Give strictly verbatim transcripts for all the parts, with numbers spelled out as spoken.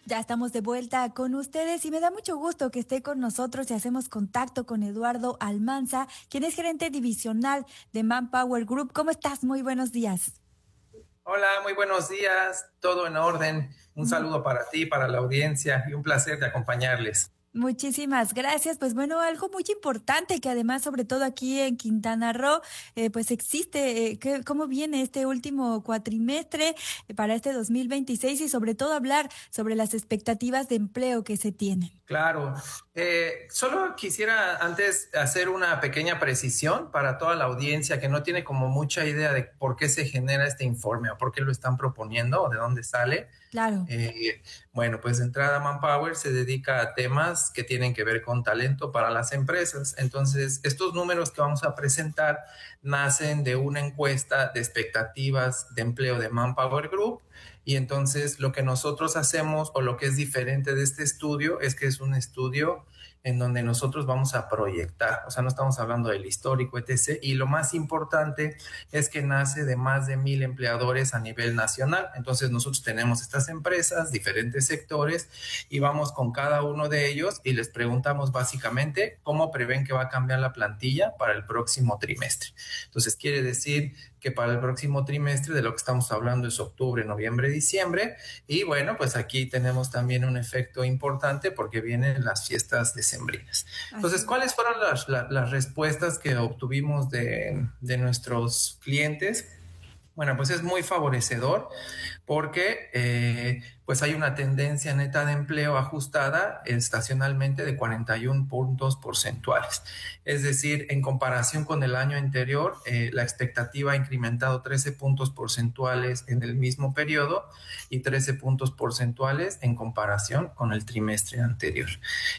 Ya estamos de vuelta con ustedes y me da mucho gusto que esté con nosotros y hacemos contacto con Eduardo Almanza, quien es gerente divisional de Manpower Group. ¿Cómo estás? Muy buenos días. Hola, muy buenos días, todo en orden. Un Mu- saludo para ti, para la audiencia y un placer de acompañarles. Muchísimas gracias. Pues bueno, algo muy importante que además, sobre todo aquí en Quintana Roo, eh, pues existe, eh, que- cómo viene este último cuatrimestre eh, para este dos mil veintiséis y sobre todo hablar sobre las expectativas de empleo que se tienen. Claro, eh, solo quisiera antes hacer una pequeña precisión para toda la audiencia que no tiene como mucha idea de por qué se genera este informe o por qué lo están proponiendo o de dónde sale. Claro. Eh, bueno, pues de entrada Manpower se dedica a temas que tienen que ver con talento para las empresas. Entonces, estos números que vamos a presentar nacen de una encuesta de expectativas de empleo de Manpower Group. Y entonces lo que nosotros hacemos o lo que es diferente de este estudio es que es un estudio en donde nosotros vamos a proyectar, o sea, no estamos hablando del histórico, etcétera. Y lo más importante es que nace de más de mil empleadores a nivel nacional. Entonces nosotros tenemos estas empresas, diferentes sectores, y vamos con cada uno de ellos y les preguntamos básicamente cómo prevén que va a cambiar la plantilla para el próximo trimestre. Entonces quiere decir que para el próximo trimestre de lo que estamos hablando es octubre, noviembre, diciembre. Y bueno, pues aquí tenemos también un efecto importante porque vienen las fiestas decembrinas. Entonces, Así. ¿cuáles fueron las, las, las respuestas que obtuvimos de, de nuestros clientes? Bueno, pues es muy favorecedor porque eh, pues hay una tendencia neta de empleo ajustada estacionalmente de cuarenta y uno puntos porcentuales. Es decir, en comparación con el año anterior, eh, la expectativa ha incrementado trece puntos porcentuales en el mismo periodo y trece puntos porcentuales en comparación con el trimestre anterior.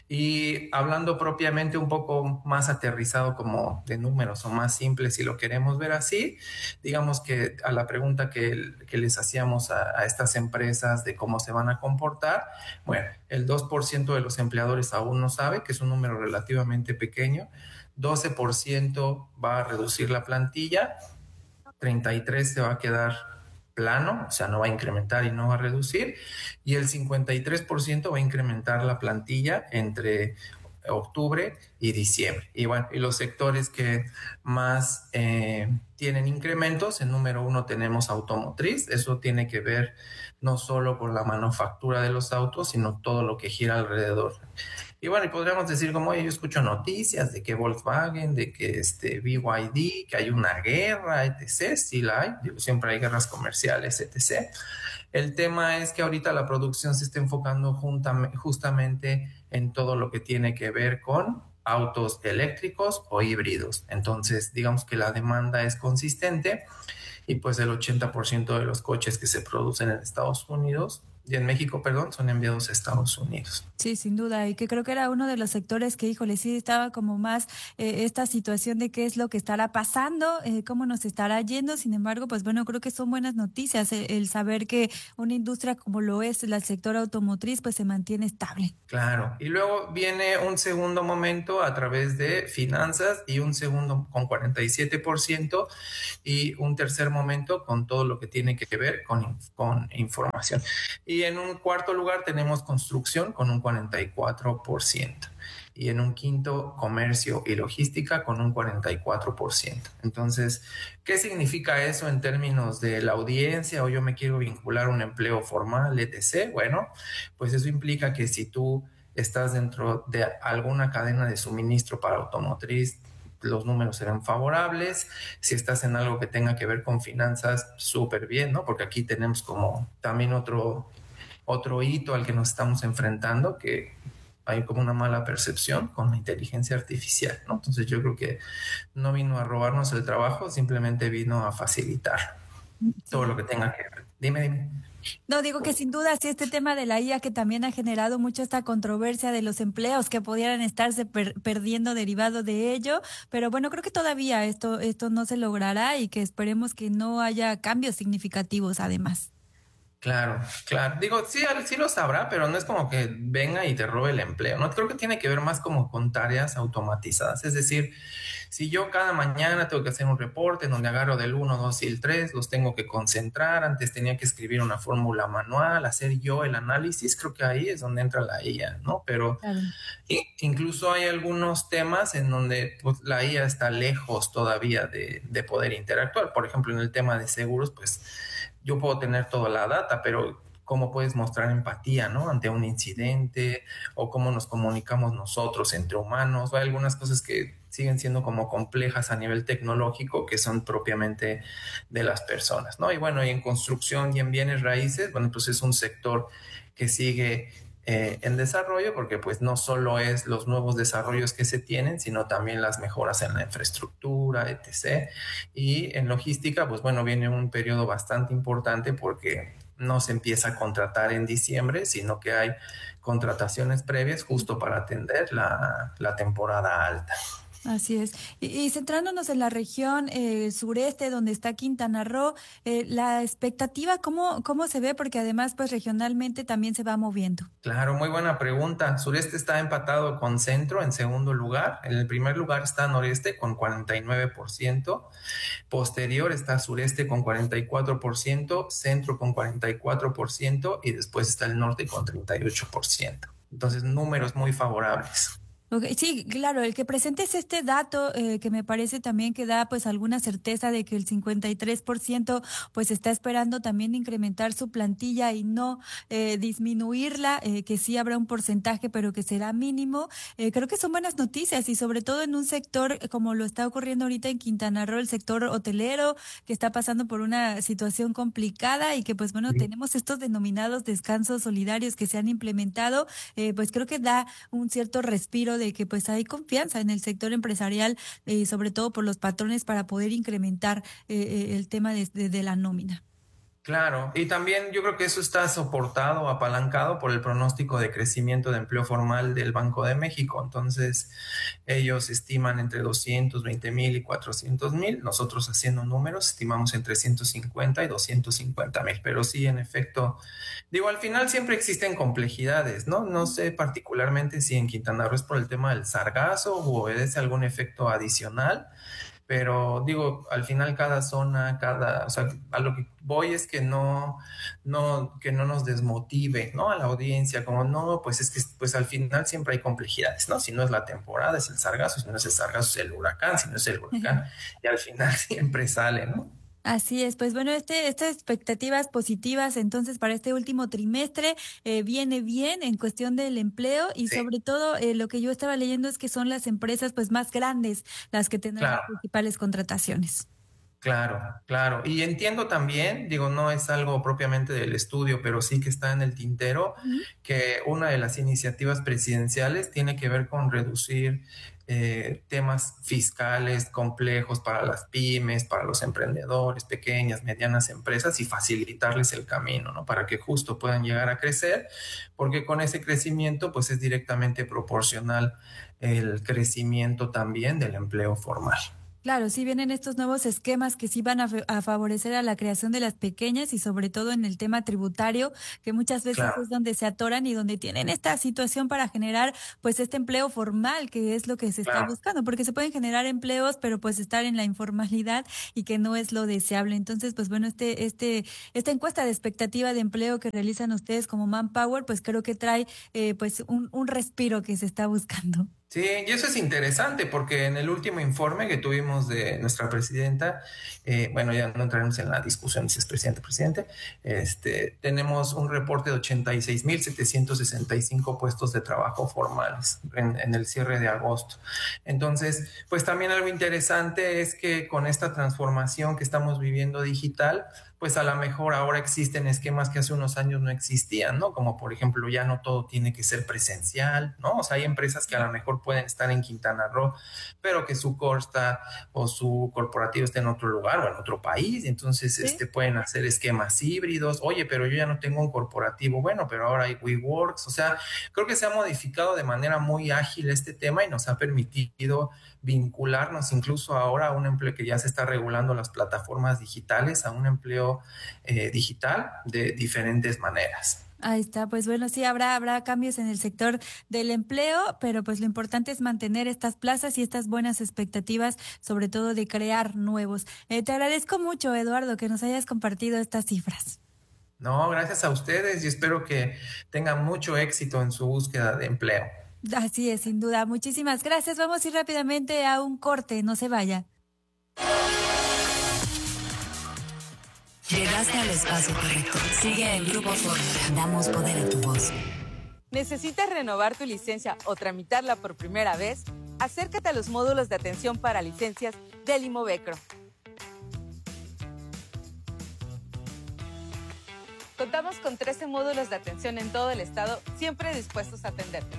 Y hablando propiamente un poco más aterrizado como de números o más simple si lo queremos ver así, digamos que a la pregunta que, que les hacíamos a, a estas empresas de cómo se van a comportar, bueno, el dos por ciento de los empleadores aún no sabe, que es un número relativamente pequeño, doce por ciento va a reducir la plantilla, treinta y tres por ciento se va a quedar plano, o sea, no va a incrementar y no va a reducir, y el cincuenta y tres por ciento va a incrementar la plantilla entre octubre y diciembre. Y bueno, y los sectores que más eh, tienen incrementos, en número uno tenemos automotriz, eso tiene que ver no solo con la manufactura de los autos, sino todo lo que gira alrededor. Y bueno, y podríamos decir como, oye, yo escucho noticias de que Volkswagen, de que este B Y D, que hay una guerra, etcétera. Sí la hay, digo, siempre hay guerras comerciales, etcétera. El tema es que ahorita la producción se está enfocando juntamente, justamente en todo lo que tiene que ver con autos eléctricos o híbridos. Entonces, digamos que la demanda es consistente y pues el ochenta por ciento de los coches que se producen en Estados Unidos y en México, perdón, son enviados a Estados Unidos. Sí, sin duda, y que creo que era uno de los sectores que, híjole, sí estaba como más eh, esta situación de qué es lo que estará pasando, eh, cómo nos estará yendo. Sin embargo, pues bueno, creo que son buenas noticias eh, el saber que una industria como lo es el sector automotriz, pues se mantiene estable. Claro, y luego viene un segundo momento a través de finanzas y un segundo con cuarenta y siete por ciento y un tercer momento con todo lo que tiene que ver con, con información. Y en un cuarto lugar tenemos construcción con un cuarenta y cuatro por ciento. Y en un quinto, comercio y logística con un cuarenta y cuatro por ciento. Entonces, ¿qué significa eso en términos de la audiencia o yo me quiero vincular a un empleo formal, etcétera? Bueno, pues eso implica que si tú estás dentro de alguna cadena de suministro para automotriz, los números serán favorables. Si estás en algo que tenga que ver con finanzas, súper bien, ¿no? Porque aquí tenemos como también otro, otro hito al que nos estamos enfrentando, que hay como una mala percepción con la inteligencia artificial, ¿no? Entonces yo creo que no vino a robarnos el trabajo, simplemente vino a facilitar todo lo Sí. que tenga que ver. Dime, dime. No, digo que sin duda sí este tema de la I A que también ha generado mucho esta controversia de los empleos que pudieran estarse per- perdiendo derivado de ello, pero bueno, creo que todavía esto, esto no se logrará y que esperemos que no haya cambios significativos además. Claro, claro. Digo, sí, al- sí lo sabrá, pero no es como que venga y te robe el empleo, ¿no? Creo que tiene que ver más como con tareas automatizadas. Es decir, si yo cada mañana tengo que hacer un reporte en donde agarro del uno, dos y el tres, los tengo que concentrar. Antes tenía que escribir una fórmula manual, hacer yo el análisis. Creo que ahí es donde entra la I A, ¿no? Pero Claro. i- incluso hay algunos temas en donde pues, la I A está lejos todavía de, de poder interactuar. Por ejemplo, en el tema de seguros, pues yo puedo tener toda la data, pero cómo puedes mostrar empatía, ¿no? Ante un incidente o cómo nos comunicamos nosotros entre humanos. Hay algunas cosas que siguen siendo como complejas a nivel tecnológico que son propiamente de las personas, ¿no? Y bueno, y en construcción y en bienes raíces, bueno, pues es un sector que sigue eh, en desarrollo porque pues no solo es los nuevos desarrollos que se tienen, sino también las mejoras en la infraestructura, etcétera. Y en logística, pues bueno, viene un periodo bastante importante porque no se empieza a contratar en diciembre, sino que hay contrataciones previas justo para atender la, la temporada alta. Así es. Y, y centrándonos en la región eh, sureste, donde está Quintana Roo, eh, la expectativa, ¿cómo, cómo se ve? Porque además, pues regionalmente también se va moviendo. Claro, muy buena pregunta. Sureste está empatado con centro en segundo lugar. En el primer lugar está noreste con cuarenta y nueve por ciento. Posterior está sureste con cuarenta y cuatro por ciento, centro con cuarenta y cuatro por ciento y después está el norte con treinta y ocho por ciento. Entonces, números muy favorables. Ok, sí, claro, el que presentes este dato eh, que me parece también que da pues alguna certeza de que el cincuenta y tres por ciento pues está esperando también incrementar su plantilla y no eh, disminuirla, eh, que sí habrá un porcentaje pero que será mínimo. Eh, creo que son buenas noticias y sobre todo en un sector eh, como lo está ocurriendo ahorita en Quintana Roo, el sector hotelero que está pasando por una situación complicada y que pues bueno, tenemos estos denominados descansos solidarios que se han implementado, eh, pues creo que da un cierto respiro de que pues hay confianza en el sector empresarial, eh, sobre todo por los patrones para poder incrementar eh, eh, el tema de, de, de la nómina. Claro, y también yo creo que eso está soportado, apalancado por el pronóstico de crecimiento de empleo formal del Banco de México. Entonces, ellos estiman entre doscientos veinte mil y cuatrocientos mil. Nosotros haciendo números estimamos entre ciento cincuenta y doscientos cincuenta mil. Pero sí, en efecto, digo, al final siempre existen complejidades, ¿no? No sé particularmente si en Quintana Roo es por el tema del sargazo o obedece a algún efecto adicional, pero digo, al final cada zona, cada, o sea, a lo que voy es que no, no, que no nos desmotive, ¿no? A la audiencia, como no, pues es que pues al final siempre hay complejidades, ¿no? Si no es la temporada, es el sargazo, si no es el sargazo, es el huracán, si no es el huracán, y al final siempre sale, ¿no? Así es, pues bueno, este, estas expectativas positivas entonces para este último trimestre eh, viene bien en cuestión del empleo y Sí, sobre todo eh, lo que yo estaba leyendo es que son las empresas pues más grandes las que tendrán las claro. principales contrataciones. Claro, claro. Y entiendo también, digo, no es algo propiamente del estudio, pero sí que está en el tintero, Ujú. que una de las iniciativas presidenciales tiene que ver con reducir eh, temas fiscales complejos para las pymes, para los emprendedores, pequeñas, medianas empresas y facilitarles el camino, ¿no? Para que justo puedan llegar a crecer, porque con ese crecimiento, pues es directamente proporcional el crecimiento también del empleo formal. Claro, sí vienen estos nuevos esquemas que sí van a, fe- a favorecer a la creación de las pequeñas y sobre todo en el tema tributario, que muchas veces Claro, es donde se atoran y donde tienen esta situación para generar pues este empleo formal, que es lo que se está claro. buscando, porque se pueden generar empleos, pero pues estar en la informalidad y que no es lo deseable. Entonces, pues bueno, este, este, esta encuesta de expectativa de empleo que realizan ustedes como Manpower, pues creo que trae eh, pues un, un respiro que se está buscando. Sí, y eso es interesante porque en el último informe que tuvimos de nuestra presidenta, eh, bueno, ya no entraremos en la discusión si es presidente o presidente, este, tenemos un reporte de ochenta y seis mil setecientos sesenta y cinco puestos de trabajo formales en, en el cierre de agosto. Entonces, pues también algo interesante es que con esta transformación que estamos viviendo digital, pues a lo mejor ahora existen esquemas que hace unos años no existían, ¿no? Como por ejemplo, ya no todo tiene que ser presencial, ¿no? O sea, hay empresas que a lo mejor pueden estar en Quintana Roo, pero que su core está o su corporativo está en otro lugar o en otro país, entonces ¿Sí? este, pueden hacer esquemas híbridos. Oye, pero yo ya no tengo un corporativo, bueno, pero ahora hay WeWorks, o sea, creo que se ha modificado de manera muy ágil este tema y nos ha permitido vincularnos incluso ahora a un empleo que ya se está regulando las plataformas digitales, a un empleo empleo eh, digital de diferentes maneras. Ahí está, pues bueno, sí, habrá, habrá cambios en el sector del empleo, pero pues lo importante es mantener estas plazas y estas buenas expectativas, sobre todo de crear nuevos. Eh, te agradezco mucho, Eduardo, que nos hayas compartido estas cifras. No, gracias a ustedes y espero que tengan mucho éxito en su búsqueda de empleo. Así es, sin duda. Muchísimas gracias. Vamos a ir rápidamente a un corte, no se vaya. Llegaste al espacio correcto. Sigue el Grupo Fórmula. Damos poder a tu voz. ¿Necesitas renovar tu licencia o tramitarla por primera vez? Acércate a los módulos de atención para licencias del Imovecro. Contamos con trece módulos de atención en todo el estado, siempre dispuestos a atenderte.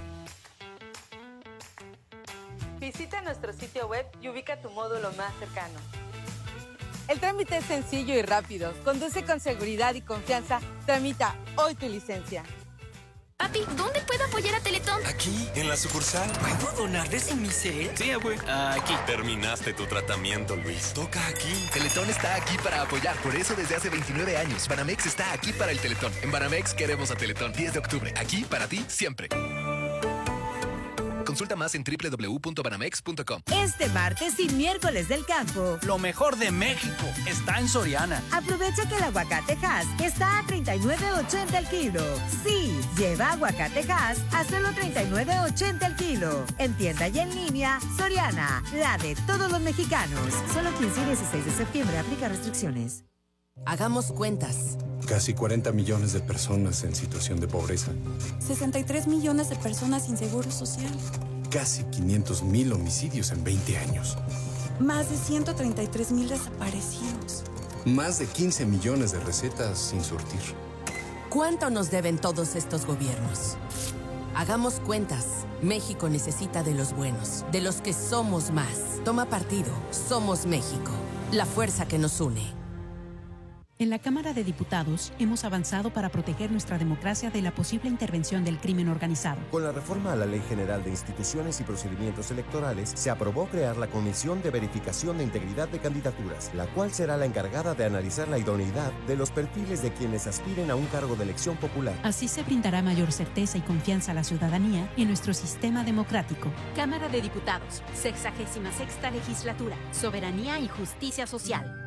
Visita nuestro sitio web y ubica tu módulo más cercano. El trámite es sencillo y rápido. Conduce con seguridad y confianza. Tramita hoy tu licencia. Papi, ¿dónde puedo apoyar a Teletón? Aquí, en la sucursal. ¿Puedo donar desde mi cel? Sí, abue. Aquí. Terminaste tu tratamiento, Luis. Toca aquí. Teletón está aquí para apoyar. Por eso desde hace veintinueve años, Banamex está aquí para el Teletón. En Banamex queremos a Teletón. diez de octubre. Aquí para ti, siempre. Consulta más en doble u doble u doble u punto banamex punto com. Este martes y miércoles del campo, lo mejor de México está en Soriana. Aprovecha que el aguacate Hass está a treinta y nueve ochenta el kilo. Sí, lleva aguacate Hass a solo treinta y nueve ochenta el kilo. En tienda y en línea, Soriana, la de todos los mexicanos. Solo quince y dieciséis de septiembre, aplica restricciones. Hagamos cuentas. Casi cuarenta millones de personas en situación de pobreza. sesenta y tres millones de personas sin seguro social. Casi quinientos mil homicidios en veinte años. Más de ciento treinta y tres mil desaparecidos. Más de quince millones de recetas sin surtir. ¿Cuánto nos deben todos estos gobiernos? Hagamos cuentas. México necesita de los buenos, de los que somos más. Toma partido. Somos México. La fuerza que nos une. En la Cámara de Diputados hemos avanzado para proteger nuestra democracia de la posible intervención del crimen organizado. Con la reforma a la Ley General de Instituciones y Procedimientos Electorales, se aprobó crear la Comisión de Verificación de Integridad de Candidaturas, la cual será la encargada de analizar la idoneidad de los perfiles de quienes aspiren a un cargo de elección popular. Así se brindará mayor certeza y confianza a la ciudadanía en nuestro sistema democrático. Cámara de Diputados, sexagésima sexta legislatura, soberanía y justicia social.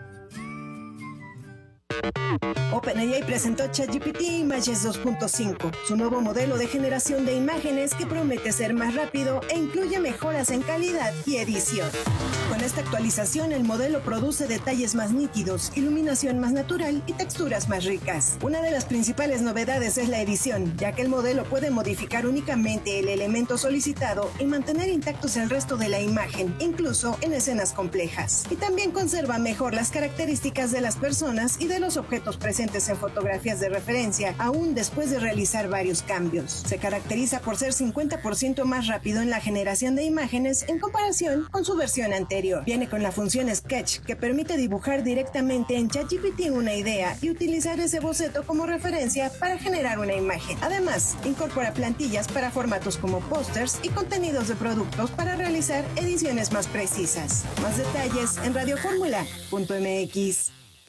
OpenAI presentó ChatGPT Images dos punto cinco, su nuevo modelo de generación de imágenes que promete ser más rápido e incluye mejoras en calidad y edición. Con esta actualización, el modelo produce detalles más nítidos, iluminación más natural y texturas más ricas. Una de las principales novedades es la edición, ya que el modelo puede modificar únicamente el elemento solicitado y mantener intactos el resto de la imagen, incluso en escenas complejas. Y también conserva mejor las características de las personas y de los objetos presentes en fotografías de referencia, aún después de realizar varios cambios. Se caracteriza por ser cincuenta por ciento más rápido en la generación de imágenes en comparación con su versión anterior. Viene con la función Sketch, que permite dibujar directamente en ChatGPT una idea y utilizar ese boceto como referencia para generar una imagen. Además, incorpora plantillas para formatos como pósters y contenidos de productos para realizar ediciones más precisas. Más detalles en radio fórmula punto m x.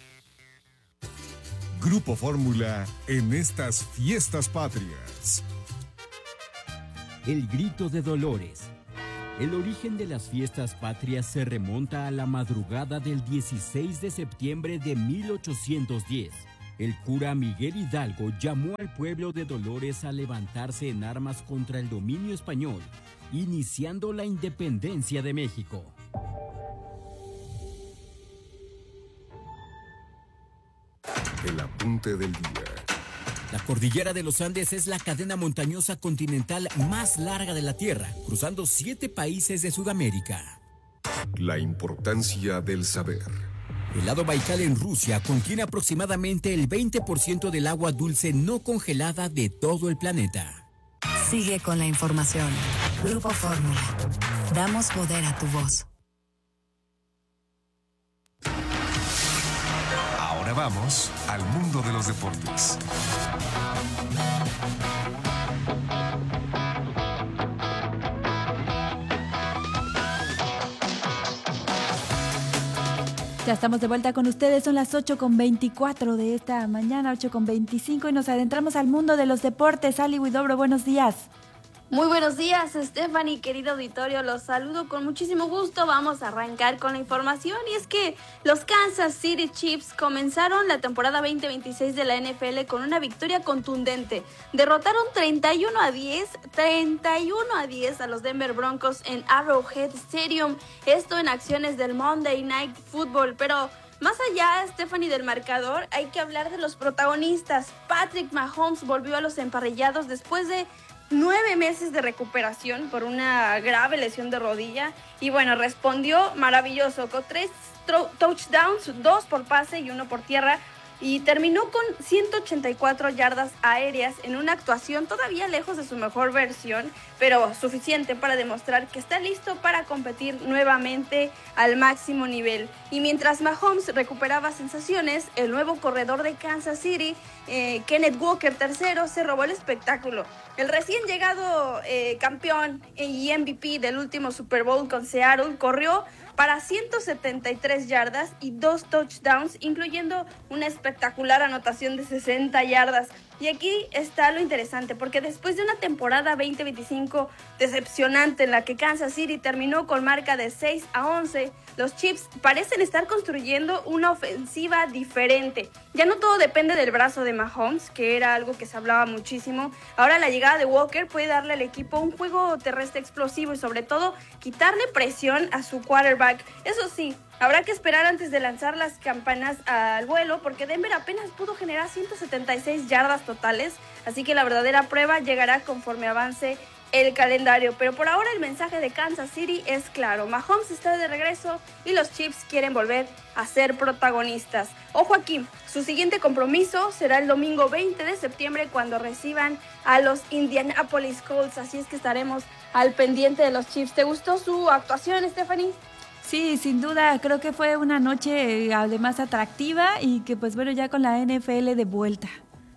Grupo Fórmula en estas fiestas patrias. El grito de Dolores. El origen de las fiestas patrias se remonta a la madrugada del dieciséis de septiembre de mil ochocientos diez. El cura Miguel Hidalgo llamó al pueblo de Dolores a levantarse en armas contra el dominio español, iniciando la independencia de México. El apunte del día. La cordillera de los Andes es la cadena montañosa continental más larga de la Tierra, cruzando siete países de Sudamérica. La importancia del saber. El lago Baikal en Rusia contiene aproximadamente el veinte por ciento del agua dulce no congelada de todo el planeta. Sigue con la información. Grupo Fórmula. Damos poder a tu voz. Ahora vamos al mundo de los deportes. Ya estamos de vuelta con ustedes, son las ocho con veinticuatro de esta mañana, ocho con veinticinco, y nos adentramos al mundo de los deportes. Ali Huidobro, buenos días. Muy buenos días, Stephanie, querido auditorio, los saludo con muchísimo gusto. Vamos a arrancar con la información y es que los Kansas City Chiefs comenzaron la temporada veinte veintiséis de la N F L con una victoria contundente. Derrotaron treinta y uno a diez, treinta y uno a diez a los Denver Broncos en Arrowhead Stadium, esto en acciones del Monday Night Football, pero más allá, Stephanie, del marcador, hay que hablar de los protagonistas. Patrick Mahomes volvió a los emparrillados después de nueve meses de recuperación por una grave lesión de rodilla y bueno, respondió maravilloso con tres tro- touchdowns, dos por pase y uno por tierra, y terminó con ciento ochenta y cuatro yardas aéreas en una actuación todavía lejos de su mejor versión, pero suficiente para demostrar que está listo para competir nuevamente al máximo nivel. Y mientras Mahomes recuperaba sensaciones, el nuevo corredor de Kansas City, eh, Kenneth Walker tercero, se robó el espectáculo. El recién llegado eh, campeón y M V P del último Super Bowl con Seattle corrió para ciento setenta y tres yardas y dos touchdowns, incluyendo una espectacular anotación de sesenta yardas. Y aquí está lo interesante, porque después de una temporada veinte veinticinco decepcionante en la que Kansas City terminó con marca de seis a once, los Chiefs parecen estar construyendo una ofensiva diferente. Ya no todo depende del brazo de Mahomes, que era algo que se hablaba muchísimo. Ahora la llegada de Walker puede darle al equipo un juego terrestre explosivo y sobre todo quitarle presión a su quarterback. Eso sí, habrá que esperar antes de lanzar las campanas al vuelo, porque Denver apenas pudo generar ciento setenta y seis yardas totales, así que la verdadera prueba llegará conforme avance el calendario. Pero por ahora el mensaje de Kansas City es claro: Mahomes está de regreso y los Chiefs quieren volver a ser protagonistas. Ojo aquí, su siguiente compromiso será el domingo veinte de septiembre cuando reciban a los Indianapolis Colts, así es que estaremos al pendiente de los Chiefs. ¿Te gustó su actuación, Stephanie? Sí, sin duda, creo que fue una noche además atractiva y que pues bueno, ya con la N F L de vuelta.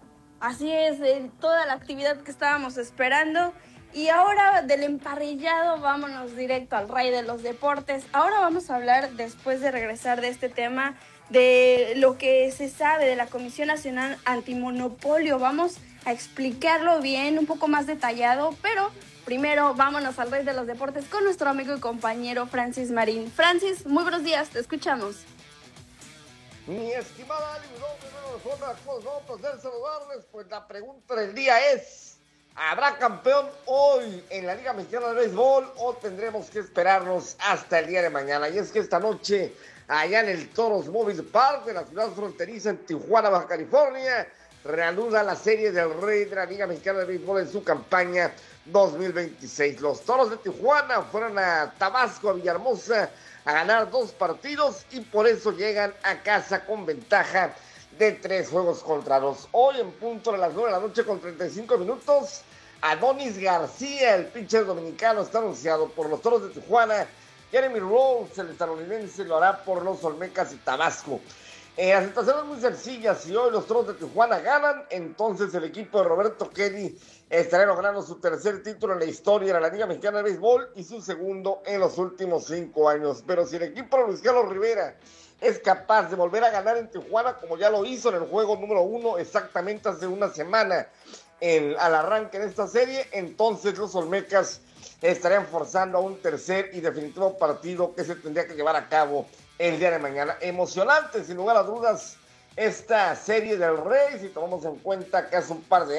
Así es, eh, toda la actividad que estábamos esperando. Y ahora del emparrillado, vámonos directo al rey de los deportes. Ahora vamos a hablar, después de regresar de este tema, de lo que se sabe de la Comisión Nacional Antimonopolio. Vamos a explicarlo bien, un poco más detallado, pero primero vámonos al rey de los deportes con nuestro amigo y compañero Francis Marín. Francis, muy buenos días, te escuchamos. Mi estimada Ali, nosotros vamos a poder saludarles, pues la pregunta del día es: ¿habrá campeón hoy en la Liga Mexicana de Béisbol o tendremos que esperarnos hasta el día de mañana? Y es que esta noche, allá en el Toros Mobile Park de la ciudad fronteriza en Tijuana, Baja California, reanuda la serie del Rey de la Liga Mexicana de Béisbol en su campaña dos mil veintiséis. Los Toros de Tijuana fueron a Tabasco, a Villahermosa, a ganar dos partidos y por eso llegan a casa con ventaja de tres juegos contra dos. Hoy en punto de las nueve de la noche con treinta y cinco minutos, Adonis García, el pitcher dominicano, está anunciado por los Toros de Tijuana. Jeremy Rose, el estadounidense, lo hará por los Olmecas y Tabasco. Eh, la situación es muy sencilla: si hoy los Toros de Tijuana ganan, entonces el equipo de Roberto Kelly estará logrando su tercer título en la historia de la Liga Mexicana de Béisbol y su segundo en los últimos cinco años. Pero si el equipo de Luis Carlos Rivera es capaz de volver a ganar en Tijuana, como ya lo hizo en el juego número uno exactamente hace una semana en, al arranque de esta serie, entonces los Olmecas estarían forzando a un tercer y definitivo partido que se tendría que llevar a cabo el día de mañana. Emocionante, sin lugar a dudas, esta serie del Rey, si tomamos en cuenta que hace un par de